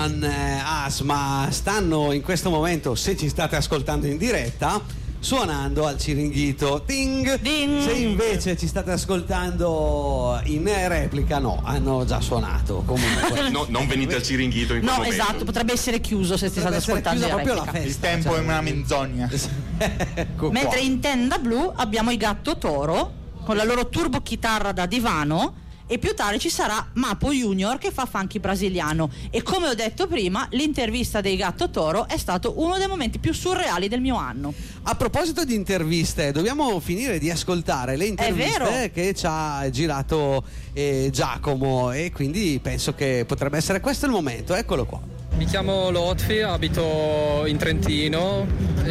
Ivan Asma stanno in questo momento, se ci state ascoltando in diretta, suonando al Ciringhito. Ding! Ding! Se invece ci state ascoltando in replica, no, hanno già suonato comunque. No, non venite al Ciringhito in questo momento. Esatto, potrebbe essere chiuso se state ascoltando in proprio replica. la festa. Il tempo è una menzogna. Ecco Mentre qua. in tenda blu abbiamo i Gatto Toro con la loro turbo chitarra da divano, e più tardi ci sarà Mapo Junior che fa funky brasiliano. E come ho detto prima, l'intervista dei Gatto Toro è stato uno dei momenti più surreali del mio anno. A proposito di interviste, dobbiamo finire di ascoltare le interviste che ci ha girato Giacomo, e quindi penso che potrebbe essere questo il momento. Eccolo qua. Mi chiamo Lotfi, abito in Trentino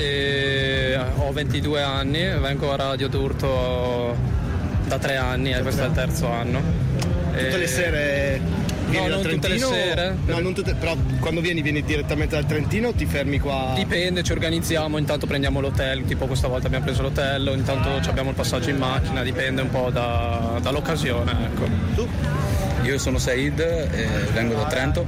e ho 22 anni, vengo a Radio d'Urto da 3 anni e questo è il terzo anno. Tutte le sere vieni dal non Trentino? tutte le sere. No, non tutte, però quando vieni direttamente dal Trentino o ti fermi qua? Dipende, ci organizziamo, intanto prendiamo l'hotel, tipo questa volta abbiamo preso l'hotel, intanto abbiamo il passaggio in macchina, dipende un po' dall'occasione, ecco. Tu? Io sono Said, vengo da Trento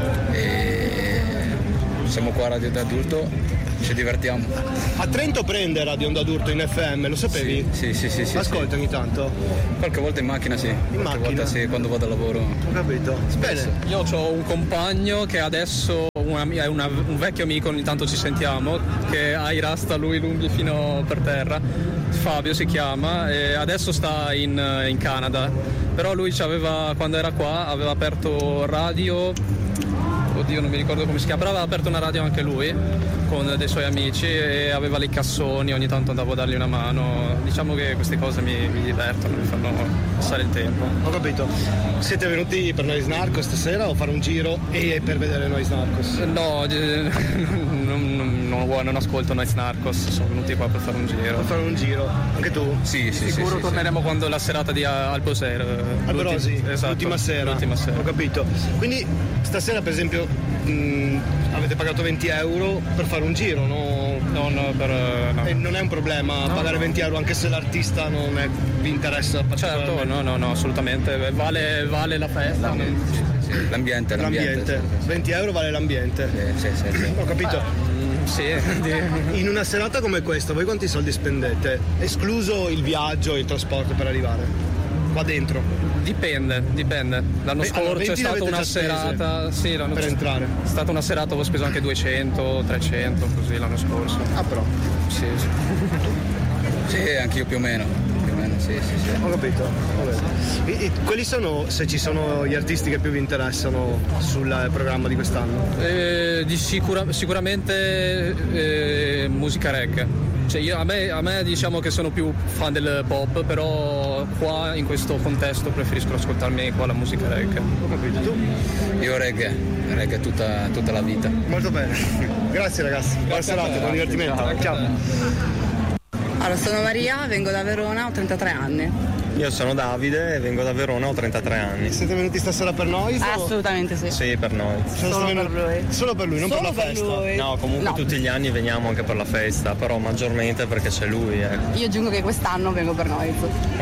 e siamo qua a Radio d'Adulto, ci divertiamo. A Trento prende Radio Onda d'Urto in FM, lo sapevi? Sì. Ascolta ogni tanto? Qualche volta in macchina sì. macchina? Volta sì, quando vado al lavoro. Ho capito. Bene. Io ho un compagno che adesso è un vecchio amico, ogni tanto ci sentiamo, che ha i rasta lui lunghi fino per terra, Fabio si chiama, e adesso sta in Canada, però lui quando era qua aveva aperto radio, oddio non mi ricordo come si chiama, però aveva aperto una radio anche lui con dei suoi amici e aveva le cassoni, ogni tanto andavo a dargli una mano. Diciamo che queste cose mi divertono, mi fanno passare il tempo. Ho capito. Siete venuti per Noise Narcos stasera o fare un giro e per vedere Noise Narcos? No, non ascolto Noise Narcos, sono venuti qua per fare un giro. Per fare un giro, anche tu? Sì. Sicuro torneremo quando la serata di Alboser. Alborosi, esatto, l'ultima sera. Ho capito. Quindi stasera per esempio avete pagato 20 euro per fare un giro, no? No. E non è un problema pagare 20 euro anche se l'artista vi interessa particolarmente? Certo, no, assolutamente, vale la festa. L'ambiente. 20 euro vale l'ambiente. Sì. Ho capito. Sì. In una serata come questa voi quanti soldi spendete? Escluso il viaggio e il trasporto per arrivare qua dentro? Dipende. L'anno scorso è stata una serata per entrare. È stata una serata, avevo speso anche 200, 300 così l'anno scorso. Ah però. Sì. Sì, anch'io più o meno. Sì. Ho capito. E quali sono, se ci sono gli artisti che più vi interessano sul programma di quest'anno? Sicuramente musica reggae. Cioè a me diciamo che sono più fan del pop, però qua in questo contesto preferisco ascoltarmi qua la musica reggae. Ho capito. Tu? Io reggae tutta la vita. Molto bene. Grazie ragazzi. Buona serata, buon divertimento. Ciao. Allora, sono Maria, vengo da Verona, ho 33 anni. Io sono Davide e vengo da Verona, ho 33 anni. Siete venuti stasera per noi? Assolutamente sì. Sì, per noi. Solo per lui. Solo per lui, non Solo per la festa? Lui. No, comunque tutti gli anni veniamo anche per la festa, però maggiormente perché c'è lui, ecco. Io aggiungo che quest'anno vengo per noi.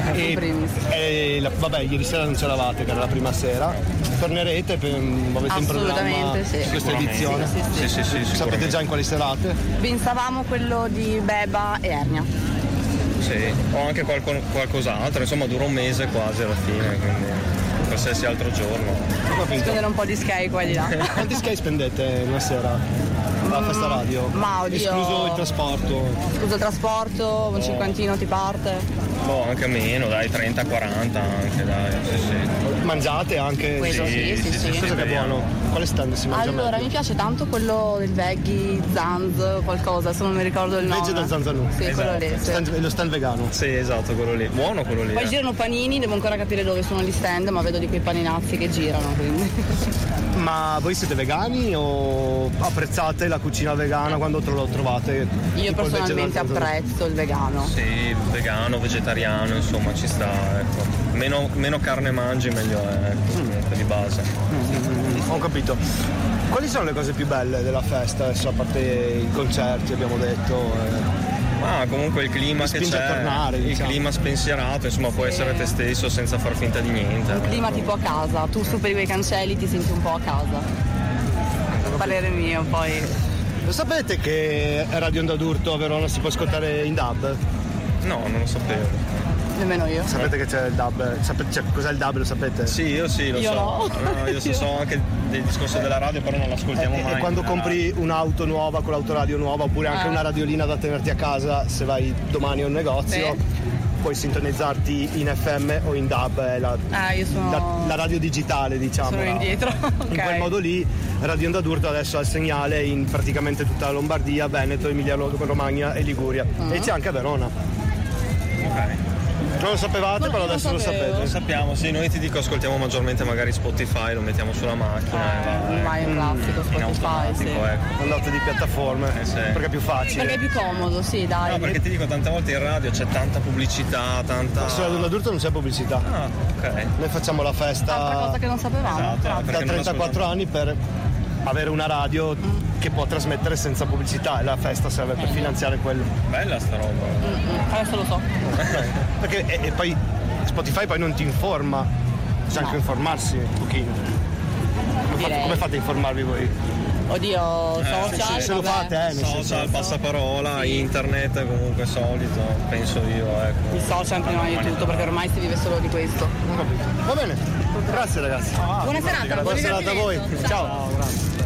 Vabbè, ieri sera non c'eravate, che era la prima sera. Tornerete, avete in programma questa edizione? Sì. Sapete già in quali serate? Pensavamo quello di Beba e Ernia. Sì, o anche qualcos'altro, insomma dura un mese quasi alla fine, quindi qualsiasi altro giorno. Spendere un po' di sky qua e di là. Quanti sky spendete una sera alla festa radio? Ma oddio. Escluso il trasporto? Escluso il trasporto, un cinquantino ti parte? Anche meno, dai, 30-40 anche, dai. Sì. Mangiate anche? Quello sì. Cosa che è buono? Quale stand si mangia? Allora, meglio? mi piace tanto quello del veggie, Zanz, qualcosa, se non mi ricordo il nome. Veggie da Zanzanù. Sì, quello lì. Sì. Lo stand vegano? Sì, esatto, quello lì. Buono quello lì. Poi girano panini, devo ancora capire dove sono gli stand, ma vedo di quei paninazzi che girano, quindi. Ma voi siete vegani o apprezzate la cucina vegana quando lo trovate? Io personalmente apprezzo il vegano. Sì, vegano, vegetariano, insomma ci sta, ecco. Meno carne mangi meglio è, ecco, di base. Ho capito. Quali sono le cose più belle della festa adesso, a parte i concerti abbiamo detto? Comunque il clima che c'è, tornare, il clima spensierato, insomma può essere te stesso senza far finta di niente. Il clima tipo a casa, tu superi quei cancelli, ti senti un po' a casa. parere mio, poi. Lo sapete che Radio Onda d'Urto a Verona si può ascoltare in DAB? No, non lo sapevo. Nemmeno io. Sapete che c'è il DAB? Cos'è il DAB, lo sapete? Sì, io sì, lo Io so. no. No, io so anche del discorso della radio, però non l'ascoltiamo mai. E quando compri un'auto nuova con l'autoradio nuova, oppure anche una radiolina da tenerti a casa, se vai domani a un negozio, puoi sintonizzarti in FM o in DAB, è io sono la radio digitale, diciamo. Sono indietro. Okay. In quel modo lì Radio Onda d'Urto adesso ha il segnale in praticamente tutta la Lombardia, Veneto, Emilia Romagna e Liguria. E c'è anche a Verona. Ok. Non lo sapevate, però adesso lo sapete. Lo sappiamo, sì, noi ti dico ascoltiamo maggiormente magari Spotify, lo mettiamo sulla macchina ormai è un classico Spotify, sì. Ecco. Andate di piattaforme, sì. Perché è più facile. Perché è più comodo, sì, dai. No, perché ti dico, tante volte in radio c'è tanta pubblicità, tanta... Su Radio Onda d'Urto non c'è pubblicità. Ah, ok. Noi facciamo la festa Altra cosa che non sapevamo. Esatto, da 34 anni per avere una radio che può trasmettere senza pubblicità, e la festa serve per finanziare quello. Bella sta roba. Adesso lo so. Perché e poi Spotify poi non ti informa, c'è anche informarsi un pochino. Come fate a informarvi voi? Oddio, social. Se lo fate, nel Social, senso. passaparola, internet, comunque solito, penso io, ecco. Il social prima di tutto, perché ormai si vive solo di questo. Va bene, grazie ragazzi. Buona serata. Buona serata a voi. Ciao. Ciao.